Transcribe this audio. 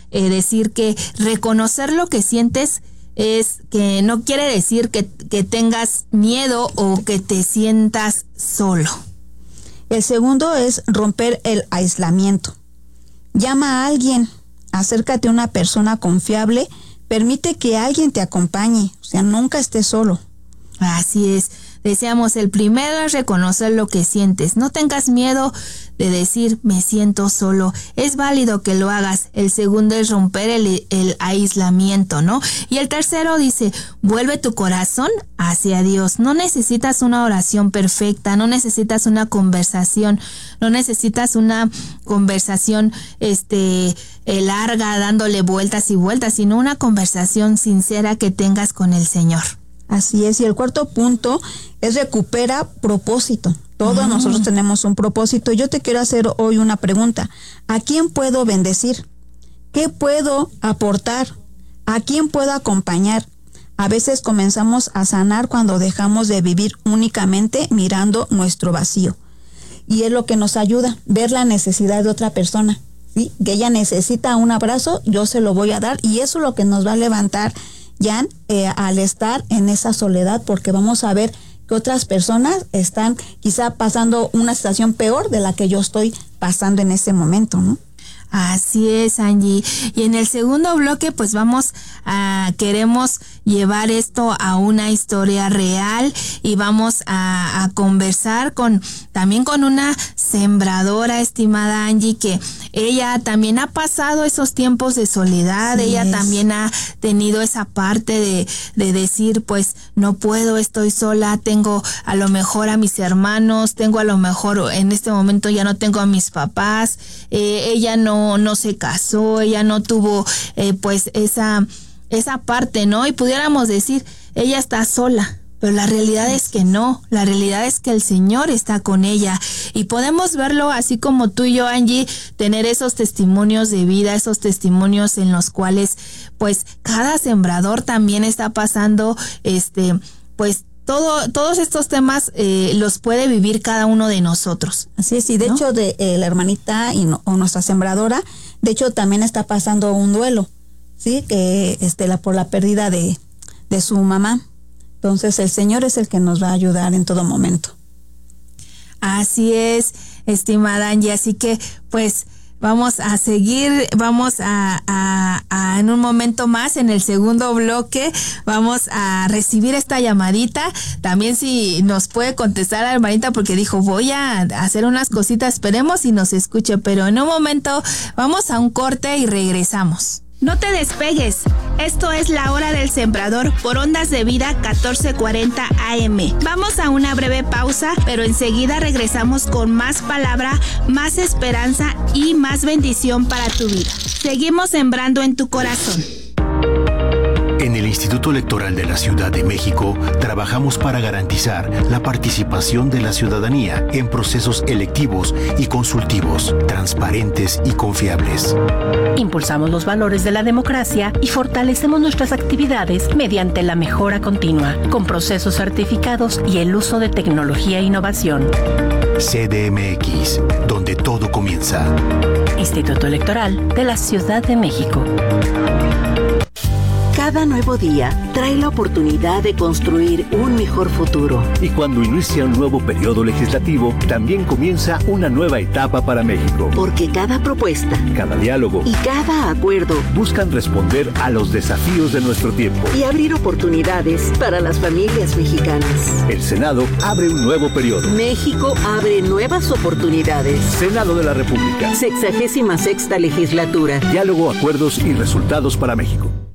decir que reconocer lo que sientes es que no quiere decir que tengas miedo o que te sientas solo. El segundo es romper el aislamiento. Llama a alguien, acércate a una persona confiable, permite que alguien te acompañe, o sea, nunca estés solo. Así es. Decíamos, el primero es reconocer lo que sientes. No tengas miedo de decir, me siento solo. Es válido que lo hagas. El segundo es romper el aislamiento, ¿no? Y el tercero dice, vuelve tu corazón hacia Dios. No necesitas una oración perfecta, no necesitas una conversación, larga, dándole vueltas y vueltas, sino una conversación sincera que tengas con el Señor. Así es, y el cuarto punto es recupera propósito. Todos nosotros tenemos un propósito. Yo te quiero hacer hoy una pregunta. ¿A quién puedo bendecir? ¿Qué puedo aportar? ¿A quién puedo acompañar? A veces comenzamos a sanar cuando dejamos de vivir únicamente mirando nuestro vacío. Y es lo que nos ayuda, ver la necesidad de otra persona, ¿sí? Que ella necesita un abrazo, yo se lo voy a dar, y eso es lo que nos va a levantar, Jan, al estar en esa soledad, porque vamos a ver que otras personas están quizá pasando una situación peor de la que yo estoy pasando en ese momento, ¿no? Así es, Angie. Y en el segundo bloque, pues queremos llevar esto a una historia real y vamos a conversar también con una sembradora, estimada Angie, que ella también ha pasado esos tiempos de soledad. Sí, ella también ha tenido esa parte de decir, pues no puedo, estoy sola, tengo a lo mejor a mis hermanos, tengo a lo mejor en este momento ya no tengo a mis papás, ella no se casó, ella no tuvo pues esa parte, ¿no? Y pudiéramos decir, ella está sola, pero la realidad es que no, la realidad es que el Señor está con ella y podemos verlo así como tú y yo, Angie, tener esos testimonios de vida, esos testimonios en los cuales pues cada sembrador también está pasando pues todos estos temas los puede vivir cada uno de nosotros. Así es, y de hecho la hermanita o nuestra sembradora, de hecho también está pasando un duelo, ¿sí? Que por la pérdida de su mamá. Entonces el Señor es el que nos va a ayudar en todo momento. Así es, estimada Angie, así que pues vamos a seguir, vamos a en un momento más, en el segundo bloque, vamos a recibir esta llamadita. También si nos puede contestar la hermanita, porque dijo, voy a hacer unas cositas, esperemos si nos escuche, pero en un momento vamos a un corte y regresamos. No te despegues, esto es La Hora del Sembrador por Ondas de Vida 1440 AM. Vamos a una breve pausa, pero enseguida regresamos con más palabra, más esperanza y más bendición para tu vida. Seguimos sembrando en tu corazón. En el Instituto Electoral de la Ciudad de México trabajamos para garantizar la participación de la ciudadanía en procesos electivos y consultivos, transparentes y confiables. Impulsamos los valores de la democracia y fortalecemos nuestras actividades mediante la mejora continua, con procesos certificados y el uso de tecnología e innovación. CDMX, donde todo comienza. Instituto Electoral de la Ciudad de México. Cada nuevo día trae la oportunidad de construir un mejor futuro. Y cuando inicia un nuevo periodo legislativo, también comienza una nueva etapa para México. Porque cada propuesta, cada diálogo y cada acuerdo buscan responder a los desafíos de nuestro tiempo y abrir oportunidades para las familias mexicanas. El Senado abre un nuevo periodo. México abre nuevas oportunidades. Senado de la República. 66ª legislatura. Diálogo, acuerdos y resultados para México.